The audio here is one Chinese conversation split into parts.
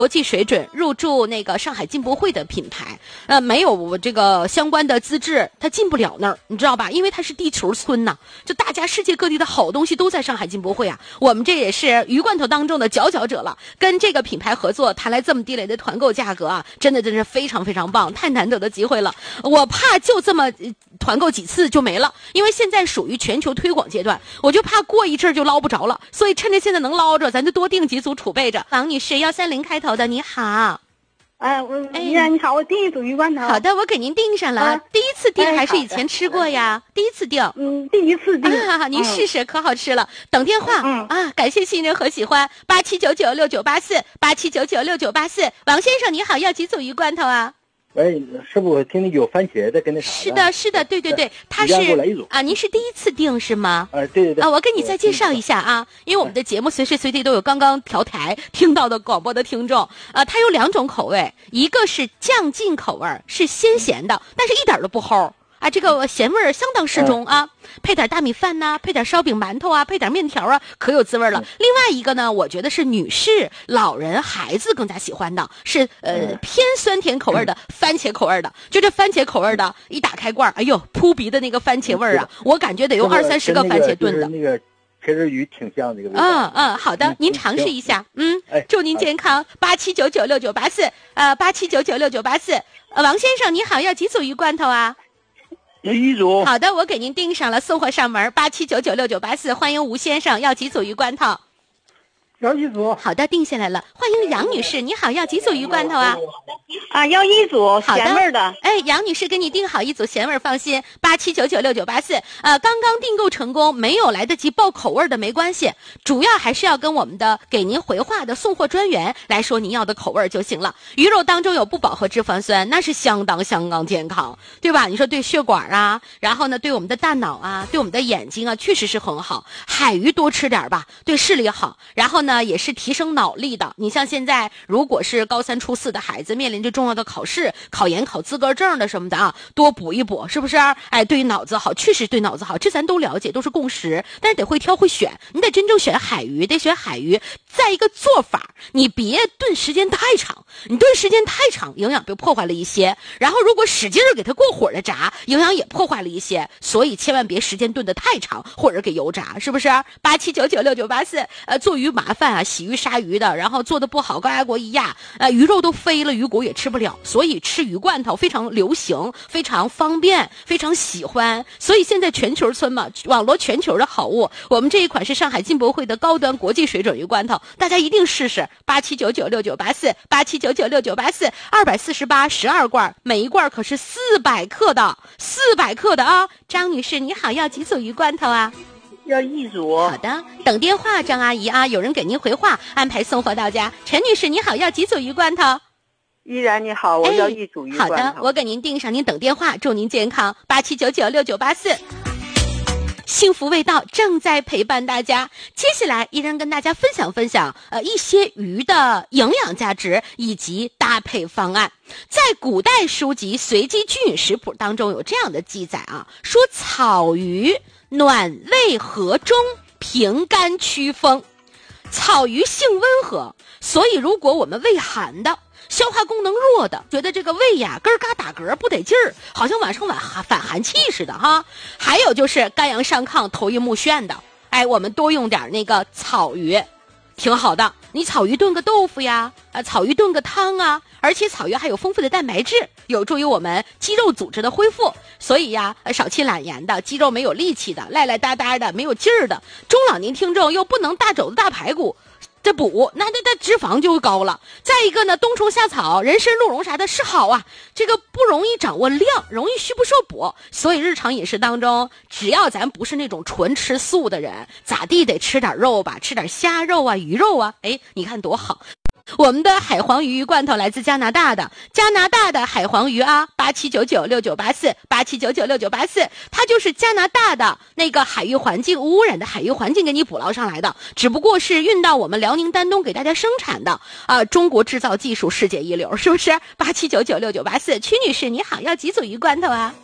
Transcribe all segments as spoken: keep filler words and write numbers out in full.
国际水准入驻那个上海进博会的品牌，呃，没有我这个相关的资质，它进不了那儿，你知道吧？因为它是地球村呐，就大家世界各地的好东西都在上海进博会啊。我们这也是鱼罐头当中的佼佼者了，跟这个品牌合作，谈来这么低廉的团购价格啊，真的真是非常非常棒，太难得的机会了。我怕就这么团购几次就没了，因为现在属于全球推广阶段，我就怕过一阵就捞不着了，所以趁着现在能捞着，咱就多订几组储备着。王女士，幺三零开头的，你好。 哎，我依然你好，我订一组鱼罐头。 好的，我给您订上了。啊、第一次订还是以前吃过呀？第一次订。 嗯，第一次订。 啊，您试试，可好吃了。等电话。 嗯啊，感谢信任和喜欢。八七九九六九八四，八七九九六九八四。王先生你好，要几组鱼罐头啊？ 喂，师傅，听听有番茄的跟那啥的。 是的，是的，对对对，他是啊，您是第一次订是吗？ 啊，对对对。 啊，我跟你再介绍一下啊，因为我们的节目随时随地都有刚刚调台听到的广播的听众，啊，它有两种口味，一个是酱劲口味，是鲜咸的，但是一点都不齁。啊，这个咸味儿相当适中啊，配点大米饭呐、啊，配点烧饼馒头啊，配点面条啊，可有滋味了。另外一个呢，我觉得是女士、老人、孩子更加喜欢的，是呃偏酸甜口味的番茄口味的。就这番茄口味的，一打开罐，哎呦，扑鼻的那个番茄味儿啊，我感觉得有二三十个番茄炖的。 那个茄汁鱼挺像这个味道。 嗯嗯，好的，您尝试一下。嗯，祝您健康。八七九九六九八四，呃，八七九九六九八四。呃，王先生你好，要几组鱼罐头啊？ 有一组。 好的，我给您订上了，送货上门。八七九九六九八四，欢迎吴先生，要几组鱼罐头？ 要一组。 好的，定下来了。欢迎杨女士，你好，要几组鱼罐头啊？ 啊，要一组咸味的。 哎，杨女士给你订好一组咸味，放心。八七九九六九八四，呃，刚刚订购成功，没有来得及报口味的没关系，主要还是要跟我们的给您回话的送货专员来说您要的口味就行了。鱼肉当中有不饱和脂肪酸，那是相当相当健康，对吧？你说对血管啊，然后呢，对我们的大脑啊，对我们的眼睛啊，确实是很好。海鱼多吃点吧，对视力好。然后呢，也是提升脑力的。你像现在，如果是高三初四的孩子面临着重要的考试、考研、考资格证的什么的啊，多补一补，是不是？哎，对于脑子好，确实对脑子好，这咱都了解，都是共识。但是得会挑会选，你得真正选海鱼，得选海鱼。再一个做法，你别炖时间太长，你炖时间太长，营养被破坏了一些。然后如果使劲儿给它过火的炸，营养也破坏了一些。所以千万别时间炖得太长，或者给油炸，是不是？八七九九六九八四，呃，做鱼麻烦啊，洗鱼杀鱼的，然后做的不好，高压锅一压，呃，鱼肉都飞了，鱼骨也吃不了。所以吃鱼罐头非常流行，非常方便，非常喜欢。所以现在全球村嘛，网罗全球的好物，我们这一款是上海进博会的高端国际水准鱼罐头，大家一定试试。八七九九六九八四，八七九九六九八四，二百四十八，十二罐，每一罐可是四百克的，四百克的啊！张女士你好，要几组鱼罐头啊？ 要一组。 好的，等电话，张阿姨啊，有人给您回话，安排送货到家。陈女士你好，要几组鱼罐头？ 依然你好，我要一组鱼罐头。 好的，我给您订上，您等电话，祝您健康。八七九九六九八四。幸福味道正在陪伴大家，接下来依然跟大家分享分享呃一些鱼的营养价值以及搭配方案。在古代书籍《随机居饮食谱》当中有这样的记载啊，说草鱼暖胃和中，平肝祛风。草鱼性温和，所以如果我们胃寒的，消化功能弱的，觉得这个胃呀咯嘎打嗝不得劲儿，好像晚上晚反寒气似的哈。还有就是肝阳上亢、头晕目眩的，哎，我们多用点那个草鱼，挺好的。你草鱼炖个豆腐呀，啊，草鱼炖个汤啊，而且草鱼还有丰富的蛋白质，有助于我们肌肉组织的恢复。所以呀，少气懒言的，肌肉没有力气的，赖赖哒哒的，没有劲儿的，中老年听众又不能大肘子大排骨。这补那那那脂肪就高了。再一个呢，冬虫夏草、人参、鹿茸啥的是好啊，这个不容易掌握量，容易虚不受补。所以日常饮食当中，只要咱不是那种纯吃素的人，咋地得吃点肉吧，吃点虾肉啊、鱼肉啊，哎，你看多好。我们的海黄鱼罐头来自加拿大的，加拿大的海黄鱼啊，八七九九六九八四，八七九九六九八四，它就是加拿大的那个海域环境无污染的海域环境给你捕捞上来的，只不过是运到我们辽宁丹东给大家生产的啊、呃，中国制造技术世界一流，是不是？八七九九六九八四，曲女士你好，要几组鱼罐头啊？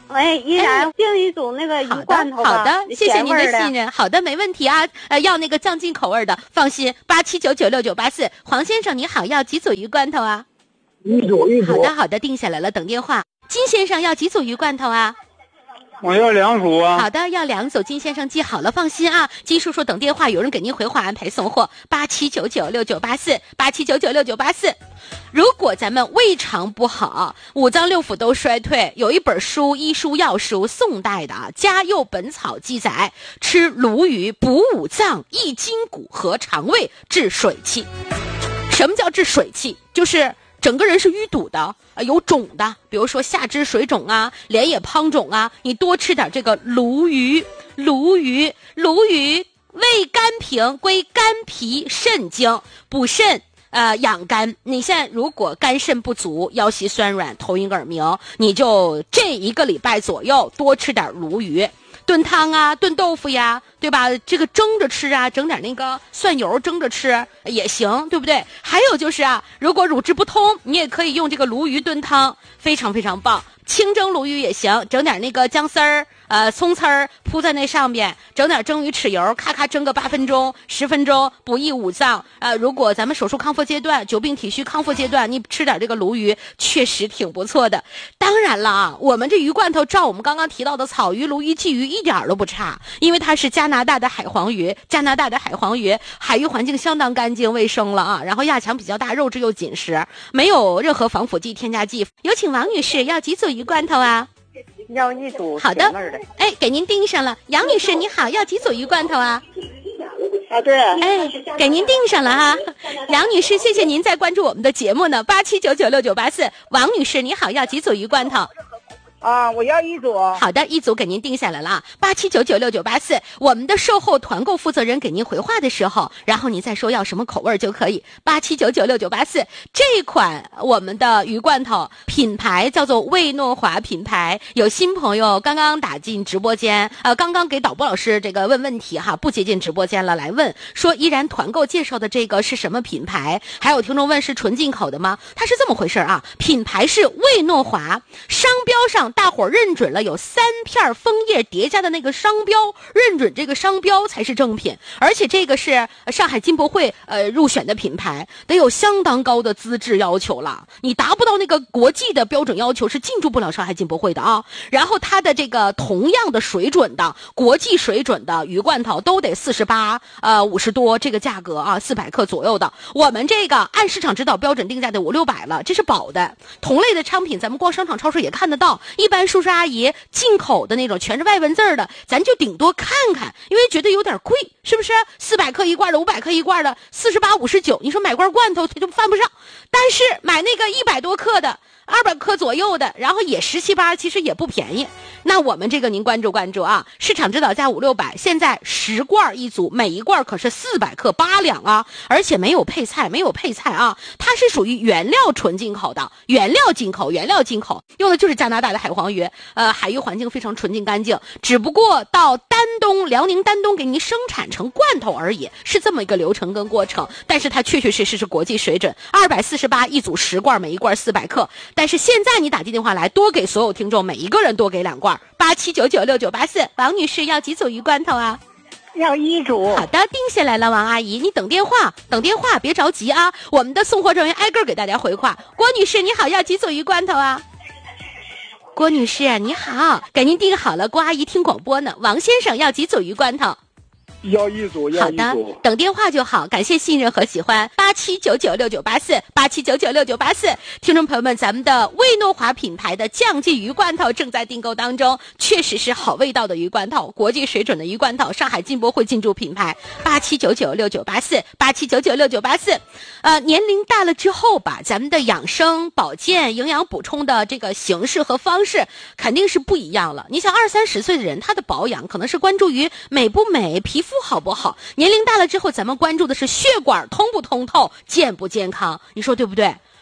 喂，依然订一组那个鱼罐头吧。 好的，好的，谢谢您的信任。好的，没问题啊。呃，要那个酱进口味的，放心。八七九九六九八四，黄先生你好，要几组鱼罐头啊？ 一组一组。 好的，好的，定下来了，等电话。金先生要几组鱼罐头啊？ 我要两组啊。 好的，要两组，金先生记好了，放心啊。金叔叔等电话，有人给您回话安排送货。八七九九六九八四，八七九九六九八四。如果咱们胃肠不好，五脏六腑都衰退，有一本书，医书药书，宋代的《嘉佑本草》记载，吃鲈鱼补五脏、益筋骨和肠胃，治水气。什么叫治水气？就是整个人是淤堵的，呃，有肿的，比如说下肢水肿啊，脸也胖肿啊，你多吃点这个鲈鱼，鲈鱼，鲈鱼味甘平，归肝脾肾经，补肾。呃，养肝。你现在如果肝肾不足，腰膝酸软，头晕耳鸣，你就这一个礼拜左右多吃点鲈鱼，炖汤啊，炖豆腐呀，对吧？这个蒸着吃啊，整点那个蒜油蒸着吃也行，对不对？还有就是啊，如果乳汁不通，你也可以用这个鲈鱼炖汤，非常非常棒。清蒸鲈鱼也行，整点那个姜丝儿。呃，葱丝儿铺在那上面，整点蒸鱼豉油，咔咔蒸个八分钟、十分钟，补益五脏。呃，如果咱们手术康复阶段、久病体虚康复阶段，你吃点这个鲈鱼，确实挺不错的。当然了啊，我们这鱼罐头照我们刚刚提到的草鱼、鲈鱼、鲫鱼一点都不差，因为它是加拿大的海黄鱼，加拿大的海黄鱼海域环境相当干净卫生了啊，然后亚强比较大，肉质又紧实，没有任何防腐剂、添加剂。有请王女士，要几组鱼罐头啊？ 要一组好的，哎，给您订上了。杨女士你好，要几组鱼罐头啊？ 啊，对， 哎，给您订上了哈。杨女士，谢谢您在关注我们的节目呢。八七九九六九八四，王女士你好，要几组鱼罐头？ 啊，我要一组。 好的，一组给您定下来了啊。八七九九六九八四，我们的售后团购负责人给您回话的时候，然后你再说要什么口味就可以。八七九九六九八四，这款我们的鱼罐头品牌叫做魏诺华品牌。有新朋友刚刚打进直播间，呃，刚刚给导播老师这个问问题哈，不接进直播间了，来问说依然团购介绍的这个是什么品牌？还有听众问是纯进口的吗？它是这么回事啊，品牌是魏诺华，商标上大伙儿认准了有三片枫叶叠加的那个商标，认准这个商标才是正品，而且这个是上海金博会呃入选的品牌，得有相当高的资质要求了，你达不到那个国际的标准要求是进驻不了上海金博会的啊。然后它的这个同样的水准的国际水准的鱼罐头都得四十八呃五十多这个价格啊，四百克左右的，我们这个按市场指导标准定价的五六百了，这是保的。同类的商品咱们逛商场超市也看得到，一般叔叔阿姨进口的那种全是外文字的，咱就顶多看看，因为觉得有点贵，是不是？四百克一罐的，五百克一罐的，四十八五十九，你说买罐罐头它就犯不上。但是买那个一百多克的，二百克左右的，然后也十七八，其实也不便宜。那我们这个您关注关注啊，市场指导价五六百，现在十罐一组，每一罐可是四百克八两啊，而且没有配菜，没有配菜啊，它是属于原料纯进口的，原料进口，原料进口，用的就是加拿大的海黄鱼，呃，海域环境非常纯净干净，只不过到丹东辽宁丹东给您生产成罐头而已，是这么一个流程跟过程，但是它确确实实是国际水准，二百四十八一组十罐，每一罐四百克。但是现在你打进电话来，多给所有听众每一个人多给两罐。八七九九六九八四，王女士要几组鱼罐头啊？ 要一组。 好的，定下来了，王阿姨，你等电话，等电话，别着急啊，我们的送货人员挨个给大家回话。郭女士你好，要几组鱼罐头啊？郭女士你好，给您订好了，郭阿姨听广播呢。王先生要几组鱼罐头？ 要一组，要一组。 好的，等电话就好，感谢信任和喜欢。八七九九六九八四，八七九九六九八四，听众朋友们，咱们的魏诺华品牌的酱记鱼罐头正在订购当中，确实是好味道的鱼罐头，国际水准的鱼罐头，上海进博会进驻品牌。八七九九六九八四，八七九九六九八四。呃，年龄大了之后吧，咱们的养生保健、营养补充的这个形式和方式肯定是不一样了。你想二三十岁的人，他的保养可能是关注于美不美、皮肤好不好，年龄大了之后咱们关注的是血管通不通透，健不健康，你说对不对？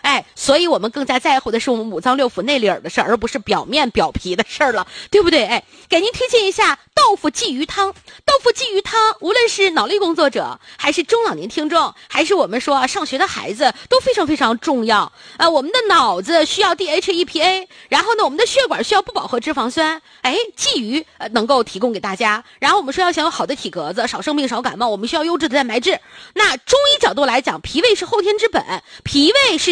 哎，所以我们更加在乎的是我们五脏六腑内里儿的事儿，而不是表面表皮的事儿了，对不对？哎，给您推荐一下豆腐鲫鱼汤。豆腐鲫鱼汤，无论是脑力工作者，还是中老年听众，还是我们说上学的孩子，都非常非常重要。呃，我们的脑子需要 D H E P A， 然后呢，我们的血管需要不饱和脂肪酸。哎，鲫鱼呃能够提供给大家。然后我们说要想有好的体格子，少生病少感冒，我们需要优质的蛋白质。那中医角度来讲，脾胃是后天之本，脾胃是